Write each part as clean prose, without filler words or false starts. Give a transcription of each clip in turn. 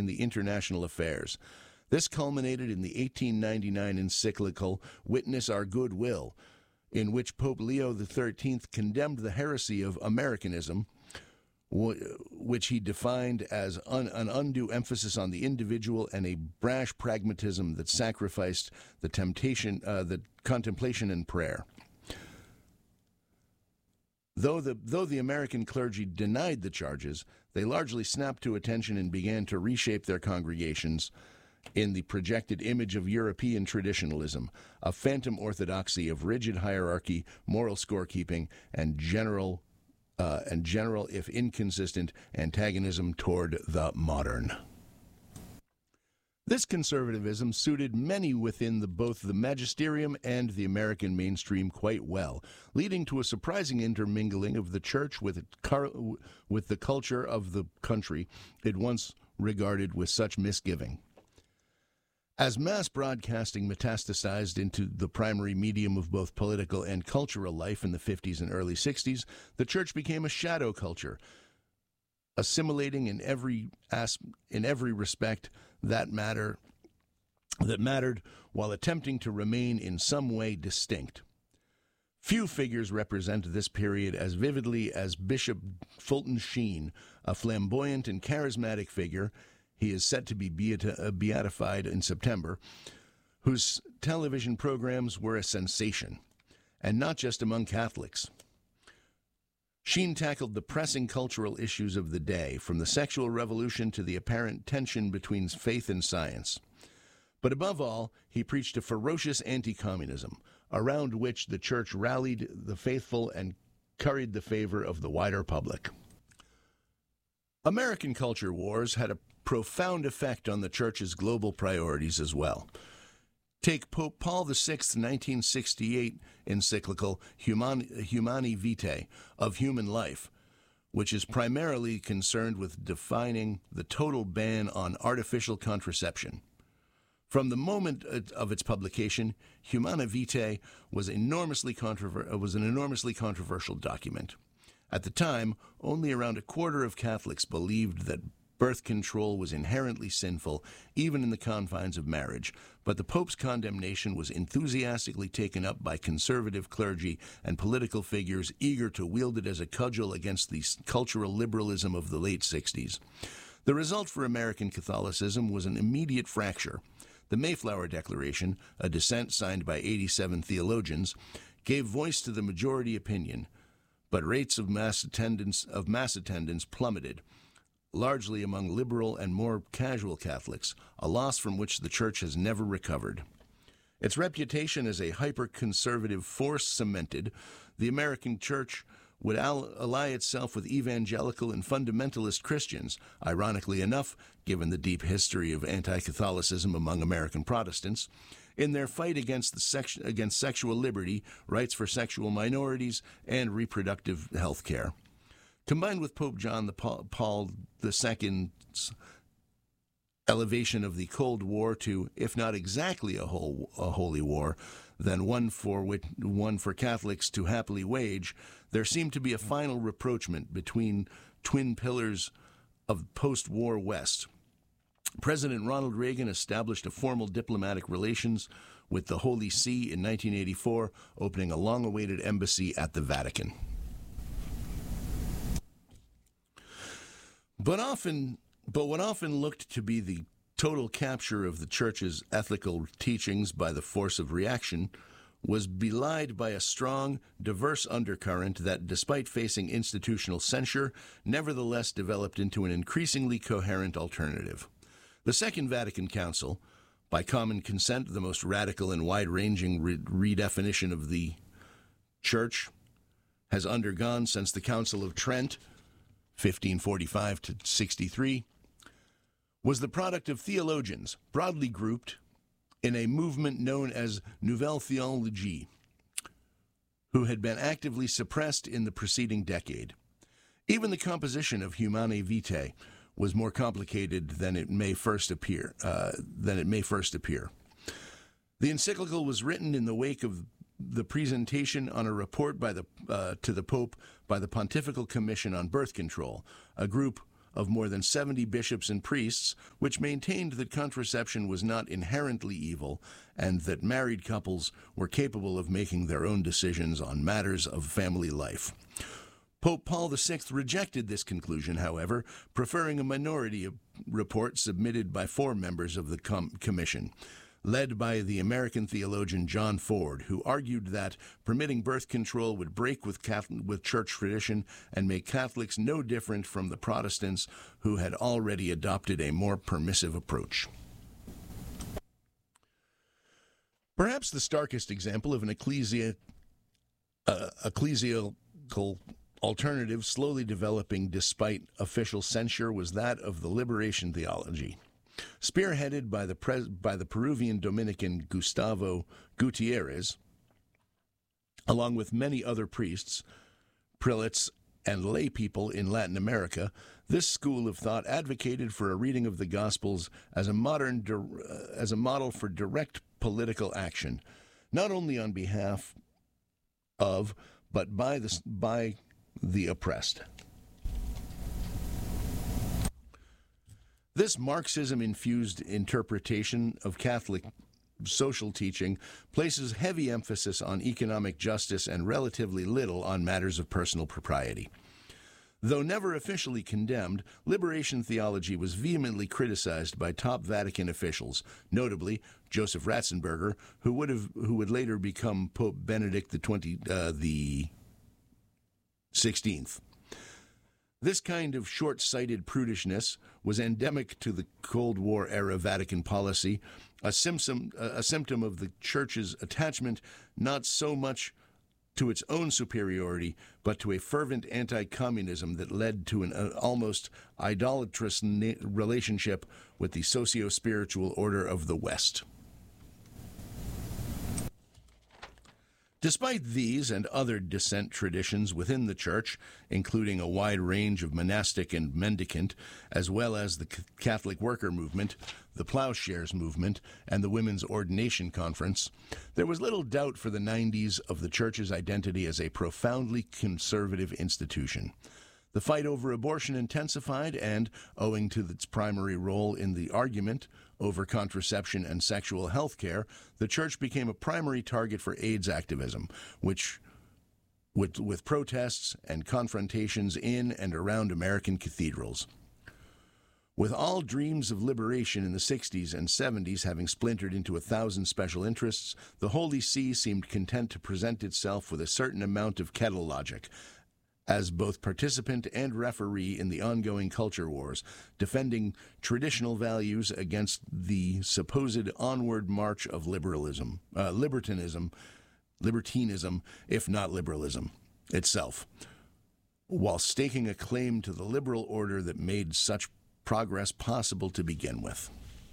in the international affairs. This culminated in the 1899 encyclical Witness Our Good Will, in which Pope Leo XIII condemned the heresy of Americanism, which he defined as an undue emphasis on the individual and a brash pragmatism that sacrificed the contemplation and prayer. Though the American clergy denied the charges, they largely snapped to attention and began to reshape their congregations in the projected image of European traditionalism, a phantom orthodoxy of rigid hierarchy, moral scorekeeping, and general, if inconsistent, antagonism toward the modern. This conservatism suited many within both the magisterium and the American mainstream quite well, leading to a surprising intermingling of the church with the culture of the country it once regarded with such misgiving. As mass broadcasting metastasized into the primary medium of both political and cultural life in the 50s and early 60s, the church became a shadow culture, assimilating in every respect that mattered while attempting to remain in some way distinct. Few figures represent this period as vividly as Bishop Fulton Sheen, a flamboyant and charismatic figure. He is set to be beatified in September, whose television programs were a sensation, and not just among Catholics. Sheen tackled the pressing cultural issues of the day, from the sexual revolution to the apparent tension between faith and science. But above all, he preached a ferocious anti-communism, around which the church rallied the faithful and curried the favor of the wider public. American culture wars had a profound effect on the church's global priorities as well. Take Pope Paul VI's 1968 encyclical Humani Vitae, of human life, which is primarily concerned with defining the total ban on artificial contraception. From the moment of its publication, Humani Vitae was an enormously controversial document. At the time, only around a quarter of Catholics believed that birth control was inherently sinful, even in the confines of marriage, but the Pope's condemnation was enthusiastically taken up by conservative clergy and political figures eager to wield it as a cudgel against the cultural liberalism of the late 60s. The result for American Catholicism was an immediate fracture. The Mayflower Declaration, a dissent signed by 87 theologians, gave voice to the majority opinion, but rates of mass attendance plummeted, largely among liberal and more casual Catholics, a loss from which the Church has never recovered. Its reputation as a hyper-conservative force cemented, the American Church would ally itself with evangelical and fundamentalist Christians, ironically enough, given the deep history of anti-Catholicism among American Protestants, in their fight against sexual liberty, rights for sexual minorities, and reproductive health care. Combined with Pope John Paul II's elevation of the Cold War to, if not exactly a holy war, then one for Catholics to happily wage, there seemed to be a final rapprochement between twin pillars of post-war West. President Ronald Reagan established a formal diplomatic relations with the Holy See in 1984, opening a long-awaited embassy at the Vatican. But what often looked to be the total capture of the Church's ethical teachings by the force of reaction was belied by a strong, diverse undercurrent that, despite facing institutional censure, nevertheless developed into an increasingly coherent alternative. The Second Vatican Council, by common consent the most radical and wide-ranging redefinition of the Church, has undergone since the Council of Trent, 1545 to 63, was the product of theologians broadly grouped in a movement known as Nouvelle Theologie, who had been actively suppressed in the preceding decade. Even the composition of Humani Vitae was more complicated than it may first appear. The encyclical was written in the wake of the presentation on a report to the Pope by the Pontifical Commission on Birth Control, a group of more than 70 bishops and priests, which maintained that contraception was not inherently evil and that married couples were capable of making their own decisions on matters of family life. Pope Paul VI rejected this conclusion, however, preferring a minority report submitted by 4 members of the commission, led by the American theologian John Ford, who argued that permitting birth control would break with church tradition and make Catholics no different from the Protestants who had already adopted a more permissive approach. Perhaps the starkest example of an ecclesiastical alternative slowly developing despite official censure was that of the liberation theology. Spearheaded by the Peruvian Dominican Gustavo Gutierrez, along with many other priests, prelates, and lay people in Latin America, this school of thought advocated for a reading of the Gospels as a model for direct political action, not only on behalf of, but by the oppressed. This Marxism-infused interpretation of Catholic social teaching places heavy emphasis on economic justice and relatively little on matters of personal propriety. Though never officially condemned, liberation theology was vehemently criticized by top Vatican officials, notably Joseph Ratzinger, who would later become Pope Benedict the 16th. This kind of short-sighted prudishness was endemic to the Cold War-era Vatican policy, a symptom of the Church's attachment not so much to its own superiority, but to a fervent anti-communism that led to an almost idolatrous relationship with the socio-spiritual order of the West. Despite these and other dissent traditions within the Church, including a wide range of monastic and mendicant, as well as the Catholic worker movement, the Plowshares movement, and the Women's Ordination Conference, there was little doubt for the 90s of the Church's identity as a profoundly conservative institution. The fight over abortion intensified, and, owing to its primary role in the argument over contraception and sexual health care, the Church became a primary target for AIDS activism, with protests and confrontations in and around American cathedrals. With all dreams of liberation in the 60s and 70s having splintered into 1,000 special interests, the Holy See seemed content to present itself with a certain amount of kettle logic, as both participant and referee in the ongoing culture wars, defending traditional values against the supposed onward march of libertinism, if not liberalism itself, while staking a claim to the liberal order that made such progress possible to begin with.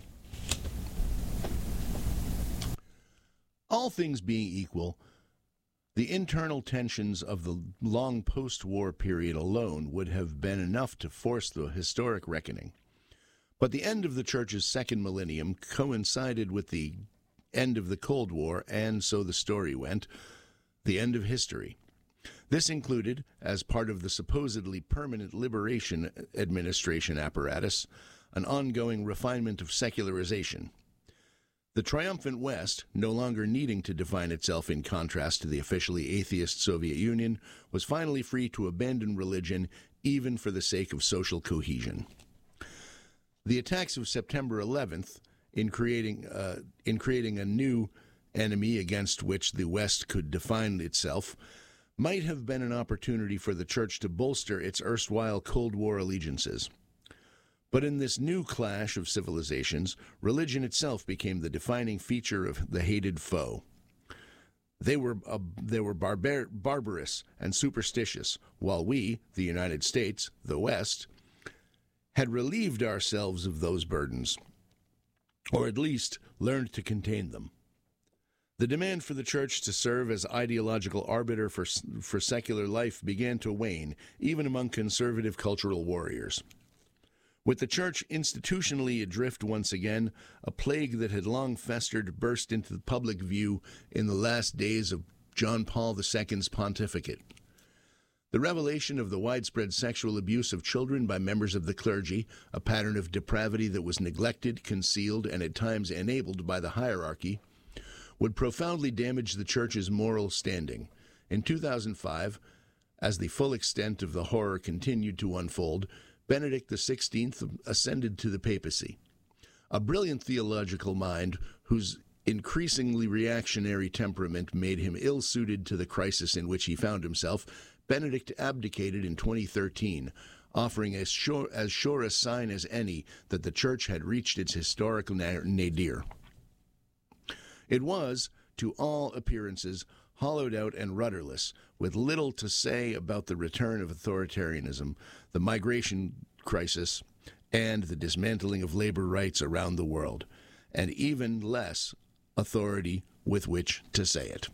All things being equal, the internal tensions of the long post-war period alone would have been enough to force the historic reckoning. But the end of the Church's second millennium coincided with the end of the Cold War, and so the story went, the end of history. This included, as part of the supposedly permanent liberation administration apparatus, an ongoing refinement of secularization. The triumphant West, no longer needing to define itself in contrast to the officially atheist Soviet Union, was finally free to abandon religion even for the sake of social cohesion. The attacks of September 11th, in creating a new enemy against which the West could define itself, might have been an opportunity for the Church to bolster its erstwhile Cold War allegiances. But in this new clash of civilizations, religion itself became the defining feature of the hated foe. They were barbarous and superstitious, while we, the United States, the West, had relieved ourselves of those burdens, or at least learned to contain them. The demand for the Church to serve as ideological arbiter for secular life began to wane, even among conservative cultural warriors. With the Church institutionally adrift once again, a plague that had long festered burst into the public view in the last days of John Paul II's pontificate. The revelation of the widespread sexual abuse of children by members of the clergy, a pattern of depravity that was neglected, concealed, and at times enabled by the hierarchy, would profoundly damage the Church's moral standing. In 2005, as the full extent of the horror continued to unfold, Benedict XVI ascended to the papacy. A brilliant theological mind whose increasingly reactionary temperament made him ill-suited to the crisis in which he found himself, Benedict abdicated in 2013, offering as sure a sign as any that the Church had reached its historical nadir. It was, to all appearances, hollowed out and rudderless, with little to say about the return of authoritarianism, the migration crisis, and the dismantling of labor rights around the world, and even less authority with which to say it.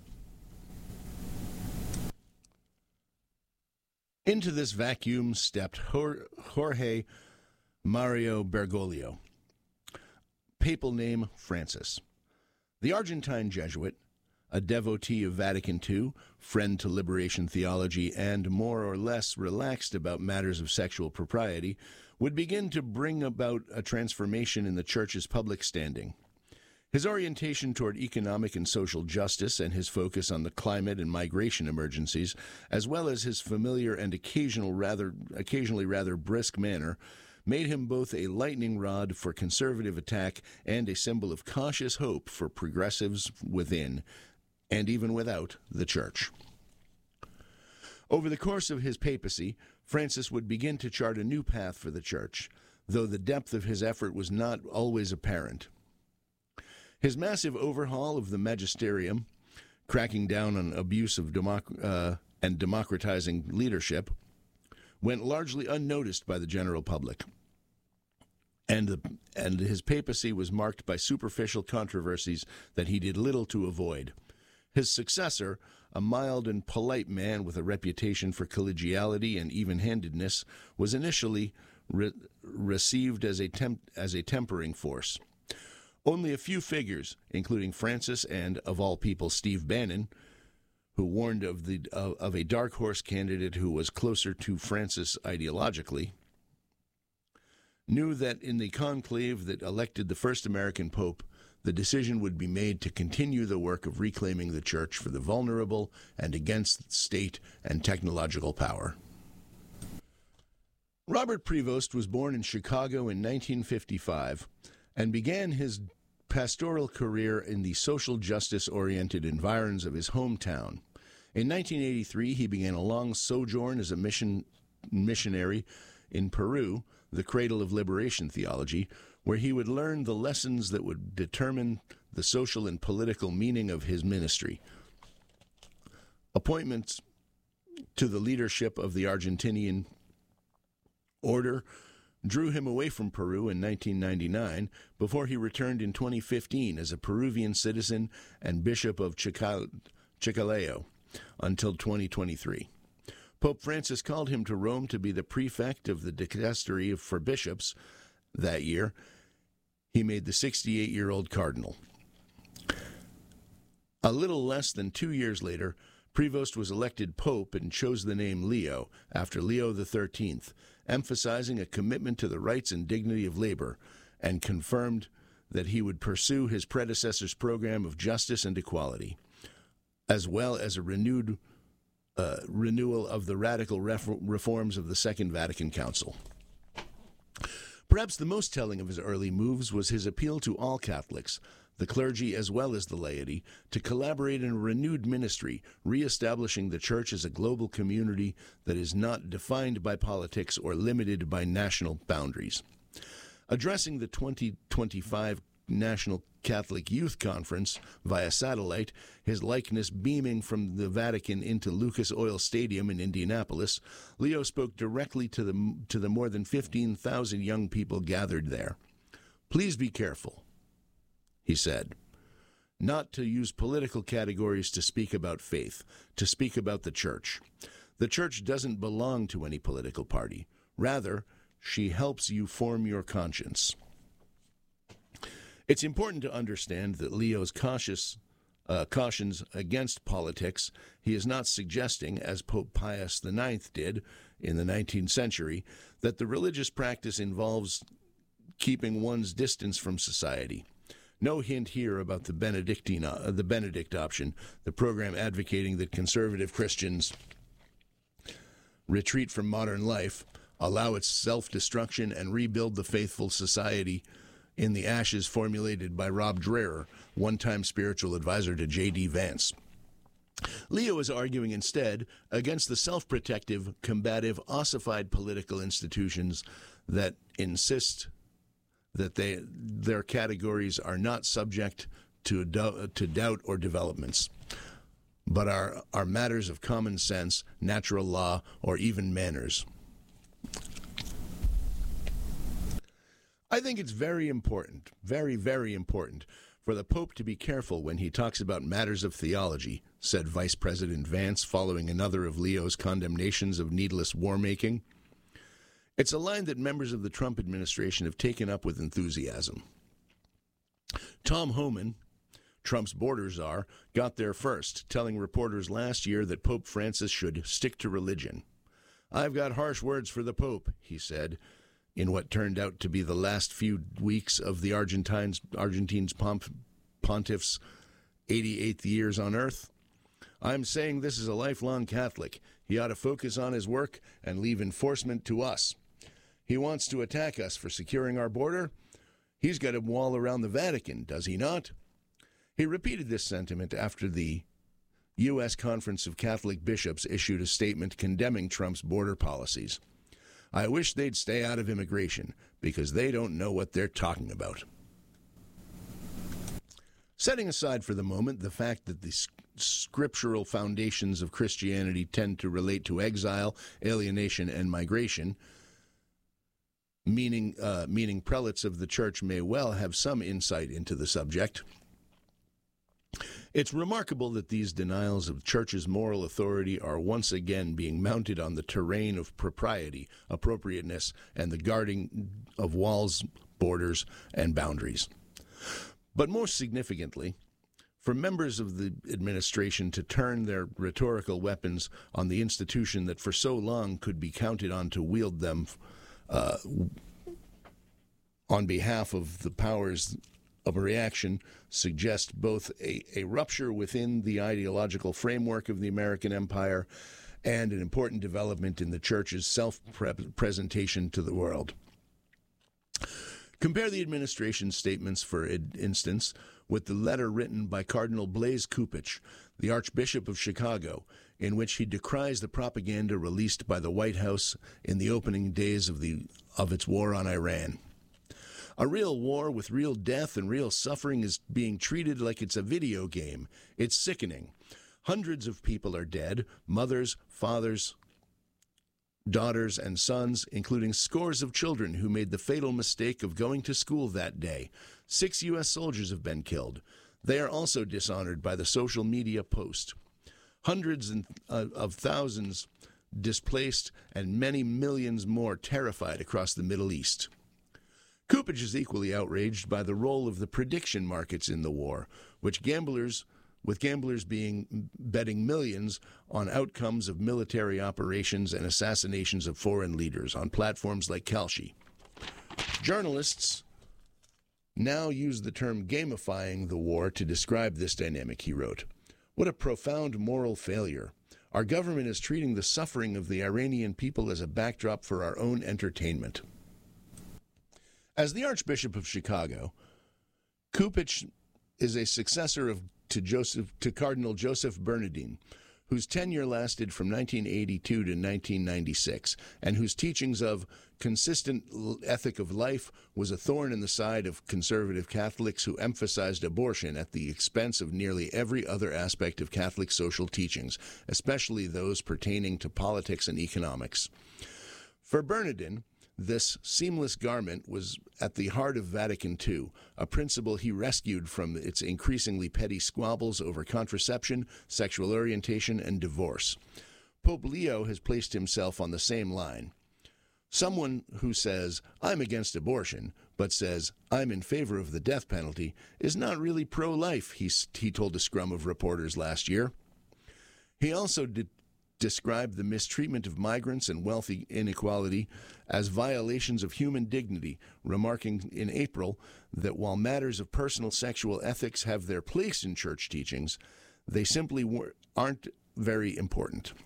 Into this vacuum stepped Jorge Mario Bergoglio, papal name Francis. The Argentine Jesuit, a devotee of Vatican II, friend to liberation theology, and more or less relaxed about matters of sexual propriety, would begin to bring about a transformation in the Church's public standing. His orientation toward economic and social justice and his focus on the climate and migration emergencies, as well as his familiar and occasionally rather brisk manner, made him both a lightning rod for conservative attack and a symbol of cautious hope for progressives within and even without the Church. Over the course of his papacy, Francis would begin to chart a new path for the Church, though the depth of his effort was not always apparent. His massive overhaul of the magisterium, cracking down on abuse of and democratizing leadership, went largely unnoticed by the general public. And his papacy was marked by superficial controversies that he did little to avoid. His successor, a mild and polite man with a reputation for collegiality and even-handedness, was initially received as a tempering force. Only a few figures, including Francis and, of all people, Steve Bannon, who warned of a dark horse candidate who was closer to Francis ideologically, knew that in the conclave that elected the first American pope, the decision would be made to continue the work of reclaiming the Church for the vulnerable and against state and technological power. Robert Prevost was born in Chicago in 1955 and began his pastoral career in the social justice-oriented environs of his hometown. In 1983, he began a long sojourn as a missionary in Peru, the cradle of liberation theology, where he would learn the lessons that would determine the social and political meaning of his ministry. Appointments to the leadership of the Argentinian order drew him away from Peru in 1999 before he returned in 2015 as a Peruvian citizen and Bishop of Chiclayo until 2023. Pope Francis called him to Rome to be the prefect of the dicastery for bishops. That year, he made the 68-year-old cardinal. A little less than 2 years later, Prevost was elected pope and chose the name Leo after Leo XIII, emphasizing a commitment to the rights and dignity of labor, and confirmed that he would pursue his predecessor's program of justice and equality, as well as a renewal of the radical reforms of the Second Vatican Council. Perhaps the most telling of his early moves was his appeal to all Catholics, the clergy as well as the laity, to collaborate in a renewed ministry, re-establishing the Church as a global community that is not defined by politics or limited by national boundaries. Addressing the 2025 National Catholic Youth Conference via satellite, his likeness beaming from the Vatican into Lucas Oil Stadium in Indianapolis, Leo spoke directly to the more than 15,000 young people gathered there. "Please be careful," he said, "not to use political categories to speak about faith, to speak about the Church. The Church doesn't belong to any political party. Rather, she helps you form your conscience." It's important to understand that Leo's cautious cautions against politics, he is not suggesting, as Pope Pius IX did in the 19th century, that the religious practice involves keeping one's distance from society. No hint here about the Benedict option, the program advocating that conservative Christians retreat from modern life, allow its self-destruction, and rebuild the faithful society in the ashes formulated by Rob Dreher, one-time spiritual advisor to J.D. Vance. Leo is arguing instead against the self-protective, combative, ossified political institutions that insist that their categories are not subject to doubt or developments, but are matters of common sense, natural law, or even manners. I think it's very important, very, very important, for the Pope to be careful when he talks about matters of theology, said Vice President Vance following another of Leo's condemnations of needless war-making. It's a line that members of the Trump administration have taken up with enthusiasm. Tom Homan, Trump's border czar, got there first, telling reporters last year that Pope Francis should stick to religion. "I've got harsh words for the Pope," he said, in what turned out to be the last few weeks of the Argentine's pontiff's 88th years on earth. "I'm saying this is a lifelong Catholic. He ought to focus on his work and leave enforcement to us. He wants to attack us for securing our border. He's got a wall around the Vatican, does he not?" He repeated this sentiment after the U.S. Conference of Catholic Bishops issued a statement condemning Trump's border policies. "I wish they'd stay out of immigration, because they don't know what they're talking about." Setting aside for the moment the fact that the scriptural foundations of Christianity tend to relate to exile, alienation, and migration, meaning prelates of the Church may well have some insight into the subject, it's remarkable that these denials of Church's moral authority are once again being mounted on the terrain of propriety, appropriateness, and the guarding of walls, borders, and boundaries. But most significantly, for members of the administration to turn their rhetorical weapons on the institution that for so long could be counted on to wield them on behalf of the powers of a reaction suggests both a rupture within the ideological framework of the American empire and an important development in the Church's self-presentation to the world. Compare the administration's statements, for instance, with the letter written by Cardinal Blaise Cupich, the Archbishop of Chicago, in which he decries the propaganda released by the White House in the opening days of its war on Iran. "A real war with real death and real suffering is being treated like it's a video game. It's sickening. Hundreds of people are dead, mothers, fathers, daughters, and sons, including scores of children who made the fatal mistake of going to school that day. 6 U.S. soldiers have been killed. They are also dishonored by the social media post. Hundreds of thousands displaced and many millions more terrified across the Middle East." Cupich is equally outraged by the role of the prediction markets in the war, with gamblers betting millions on outcomes of military operations and assassinations of foreign leaders on platforms like Kalshi. Journalists now use the term gamifying the war to describe this dynamic, he wrote. "What a profound moral failure. Our government is treating the suffering of the Iranian people as a backdrop for our own entertainment." As the Archbishop of Chicago, Cupich is a successor to Cardinal Joseph Bernardin, whose tenure lasted from 1982 to 1996, and whose teachings of consistent ethic of life was a thorn in the side of conservative Catholics who emphasized abortion at the expense of nearly every other aspect of Catholic social teachings, especially those pertaining to politics and economics. For Bernardin, this seamless garment was at the heart of Vatican II, a principle he rescued from its increasingly petty squabbles over contraception, sexual orientation, and divorce. Pope Leo has placed himself on the same line. Someone who says, I'm against abortion, but says, I'm in favor of the death penalty, is not really pro-life, he told a scrum of reporters last year. He also described the mistreatment of migrants and wealth inequality as violations of human dignity, remarking in April that while matters of personal sexual ethics have their place in church teachings, they simply aren't very important.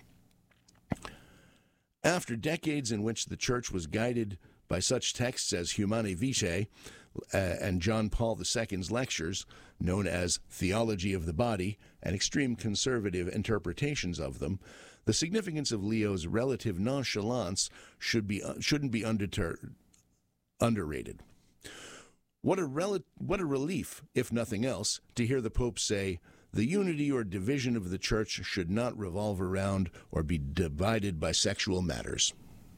After decades in which the church was guided by such texts as Humanae Vitae and John Paul II's lectures, known as Theology of the Body, and extreme conservative interpretations of them, the significance of Leo's relative nonchalance shouldn't be underrated. What a relief, if nothing else, to hear the Pope say, the unity or division of the Church should not revolve around or be divided by sexual matters.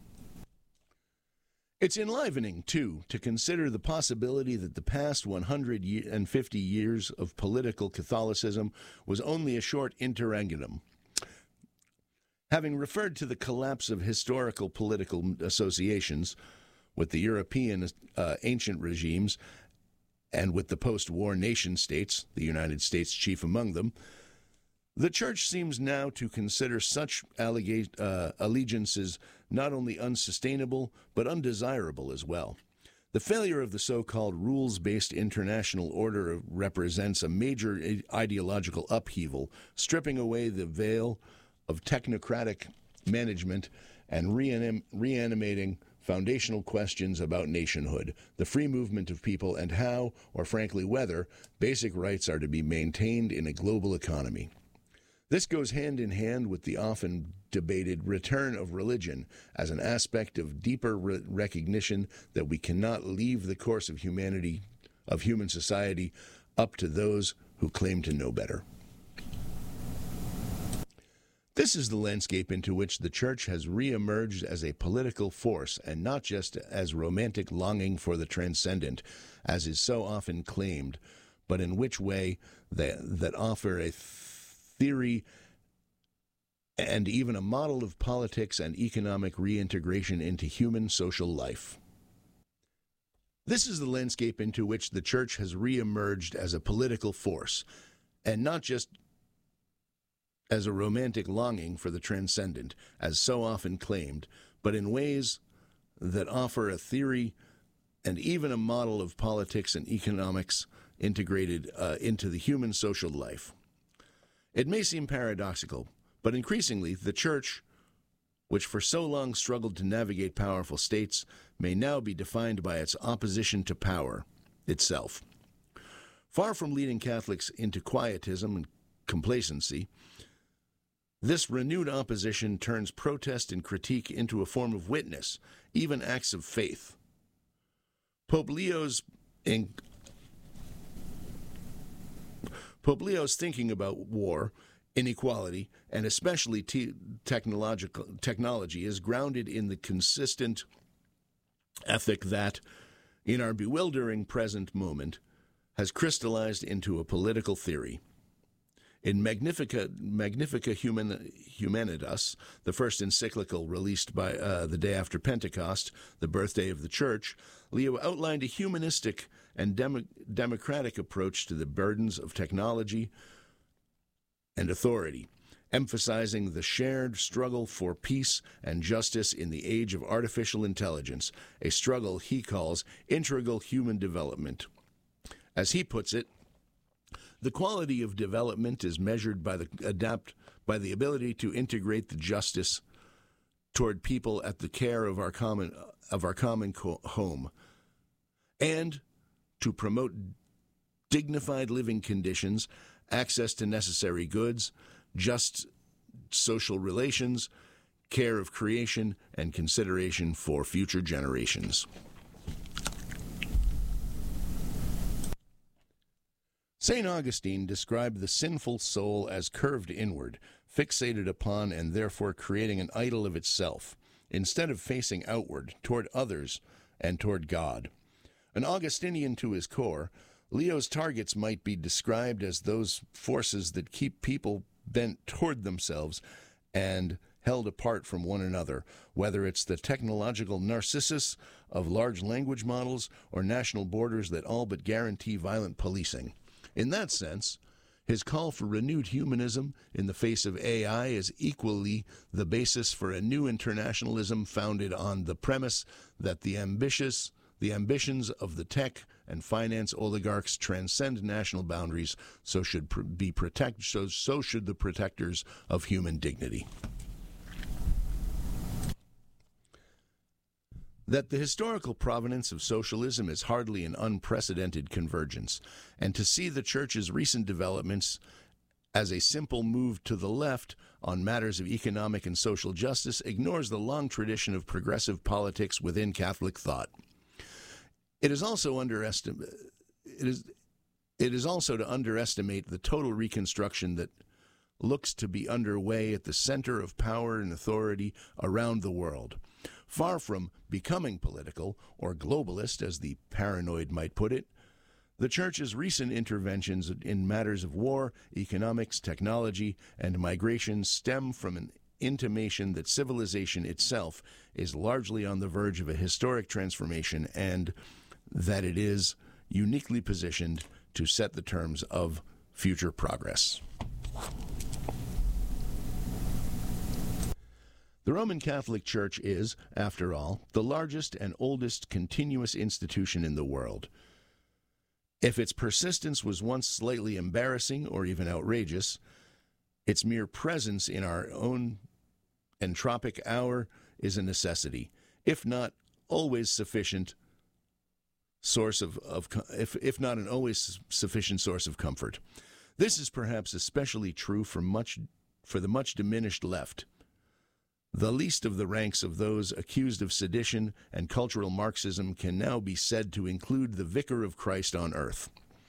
It's enlivening, too, to consider the possibility that the past 150 years of political Catholicism was only a short interregnum. Having referred to the collapse of historical political associations with the European ancient regimes and with the post-war nation-states, the United States chief among them, the Church seems now to consider such allegiances not only unsustainable, but undesirable as well. The failure of the so-called rules-based international order represents a major ideological upheaval, stripping away the veil of technocratic management and reanimating foundational questions about nationhood, the free movement of people, and how, or frankly whether, basic rights are to be maintained in a global economy. This goes hand in hand with the often debated return of religion as an aspect of deeper recognition that we cannot leave the course of human society, up to those who claim to know better. This is the landscape into which the Church has re-emerged as a political force, and not just as romantic longing for the transcendent, as is so often claimed, but in which way that offer a theory and even a model of politics and economic reintegration into human social life. This is the landscape into which the Church has re-emerged as a political force, and not just as a romantic longing for the transcendent, as so often claimed, but in ways that offer a theory and even a model of politics and economics integrated into the human social life. It may seem paradoxical, but increasingly the Church, which for so long struggled to navigate powerful states, may now be defined by its opposition to power itself. Far from leading Catholics into quietism and complacency, this renewed opposition turns protest and critique into a form of witness, even acts of faith. Pope Leo's thinking about war, inequality, and especially technology is grounded in the consistent ethic that, in our bewildering present moment, has crystallized into a political theory. In Magnifica Humanitas, the first encyclical released by the day after Pentecost, the birthday of the Church, Leo outlined a humanistic and democratic approach to the burdens of technology and authority, emphasizing the shared struggle for peace and justice in the age of artificial intelligence, a struggle he calls integral human development. As he puts it, the quality of development is measured by the ability to integrate the justice toward people at the care of our common home, and to promote dignified living conditions, access to necessary goods, just social relations, care of creation, and consideration for future generations. St. Augustine described the sinful soul as curved inward, fixated upon and therefore creating an idol of itself, instead of facing outward, toward others and toward God. An Augustinian to his core, Leo's targets might be described as those forces that keep people bent toward themselves and held apart from one another, whether it's the technological narcissus of large language models or national borders that all but guarantee violent policing. In that sense, his call for renewed humanism in the face of AI is equally the basis for a new internationalism founded on the premise that the ambitions of the tech and finance oligarchs transcend national boundaries, so should the protectors of human dignity. That the historical provenance of socialism is hardly an unprecedented convergence, and to see the Church's recent developments as a simple move to the left on matters of economic and social justice ignores the long tradition of progressive politics within Catholic thought. It is also to underestimate the total reconstruction that looks to be underway at the center of power and authority around the world. Far from becoming political or globalist, as the paranoid might put it, the Church's recent interventions in matters of war, economics, technology, and migration stem from an intimation that civilization itself is largely on the verge of a historic transformation and that it is uniquely positioned to set the terms of future progress. The Roman Catholic Church is, after all, the largest and oldest continuous institution in the world. If its persistence was once slightly embarrassing or even outrageous, its mere presence in our own entropic hour is a necessity, if not always sufficient source if not an always sufficient source of comfort. This is perhaps especially true for the much diminished left, the least of the ranks of those accused of sedition and cultural Marxism can now be said to include the Vicar of Christ on earth.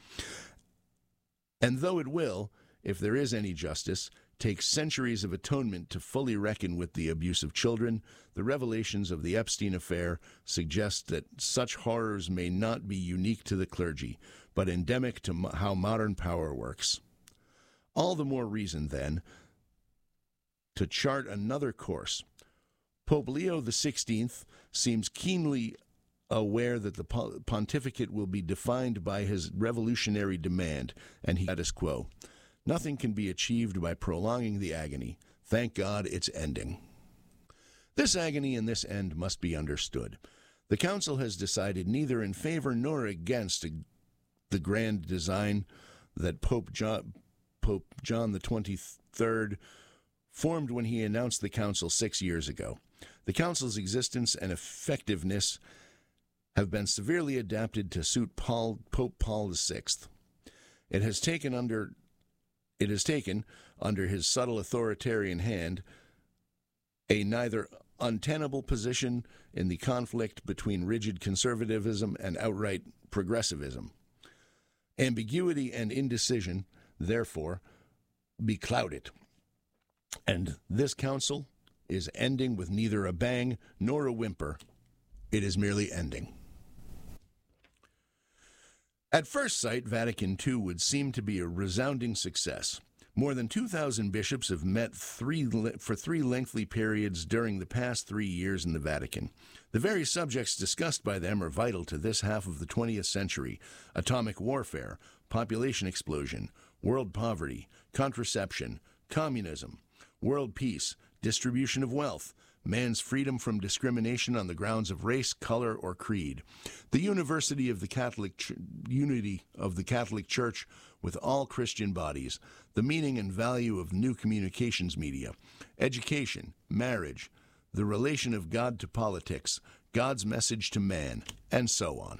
And though it will, if there is any justice, take centuries of atonement to fully reckon with the abuse of children, the revelations of the Epstein affair suggest that such horrors may not be unique to the clergy, but endemic to how modern power works. All the more reason, then, to chart another course. Pope Leo XVI seems keenly aware that the pontificate will be defined by his revolutionary demand, and he status quo. Nothing can be achieved by prolonging the agony. Thank God it's ending. This agony and this end must be understood. The Council has decided neither in favor nor against the grand design that Pope John the 23rd formed when he announced the Council 6 years ago. The Council's existence and effectiveness have been severely adapted to suit Pope Paul VI. It has taken, under his subtle authoritarian hand, a neither untenable position in the conflict between rigid conservatism and outright progressivism. Ambiguity and indecision, therefore, becloud it. And this council is ending with neither a bang nor a whimper. It is merely ending. At first sight, Vatican II would seem to be a resounding success. More than 2,000 bishops have met for three lengthy periods during the past 3 years in the Vatican. The very subjects discussed by them are vital to this half of the 20th century: atomic warfare, population explosion, world poverty, contraception, communism, world peace, distribution of wealth, man's freedom from discrimination on the grounds of race, color, or creed, the unity of the Catholic Church with all Christian bodies, the meaning and value of new communications media, education, marriage, the relation of God to politics, God's message to man, and so on.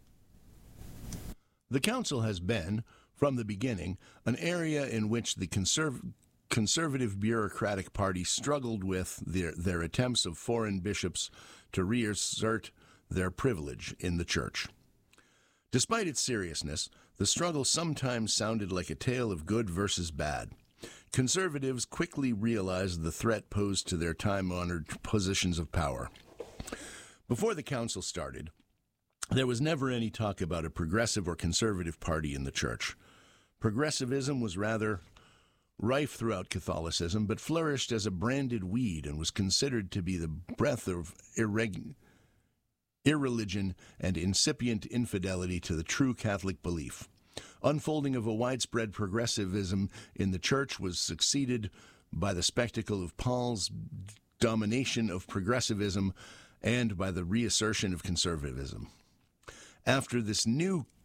The Council has been, from the beginning, an area in which the conservative bureaucratic party struggled with their attempts of foreign bishops to reassert their privilege in the Church. Despite its seriousness, the struggle sometimes sounded like a tale of good versus bad. Conservatives quickly realized the threat posed to their time-honored positions of power. Before the Council started, there was never any talk about a progressive or conservative party in the Church. Progressivism was rather rife throughout Catholicism, but flourished as a branded weed and was considered to be the breath of irreligion and incipient infidelity to the true Catholic belief. Unfolding of a widespread progressivism in the Church was succeeded by the spectacle of Paul's domination of progressivism and by the reassertion of conservatism. After this new